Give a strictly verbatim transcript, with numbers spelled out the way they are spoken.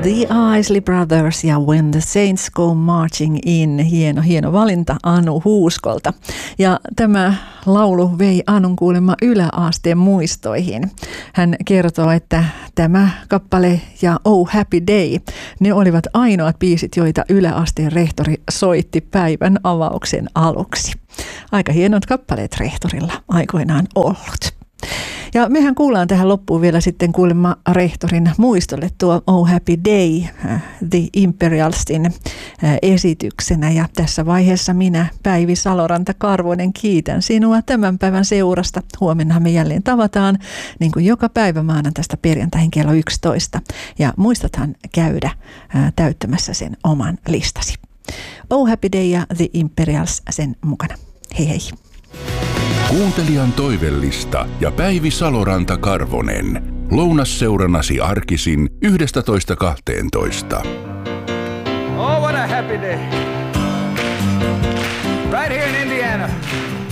The Isley Brothers ja When the Saints Go Marching In. Hieno, hieno valinta Anu Huuskolta. Ja tämä laulu vei Anun kuulemma yläasteen muistoihin. Hän kertoo, että tämä kappale ja Oh Happy Day, ne olivat ainoat biisit, joita yläasteen rehtori soitti päivän avauksen aluksi. Aika hienot kappaleet rehtorilla aikoinaan ollut. Ja mehän kuullaan tähän loppuun vielä sitten kuulemma rehtorin muistolle tuo Oh Happy Day The Imperialstin esityksenä. Ja tässä vaiheessa minä, Päivi Saloranta-Karvonen, kiitän sinua tämän päivän seurasta. Huomenna me jälleen tavataan, niin kuin joka päivä maanantaista perjantaihin kello yksitoista. Ja muistathan käydä täyttämässä sen oman listasi. Oh Happy Day ja The Imperials sen mukana. Hei hei. Kuuntelijan toivellista ja Päivi Saloranta-Karvonen. Lounasseurannasi arkisin yhdestätoista kahteentoista. Oh, what a happy day. Right here in Indiana.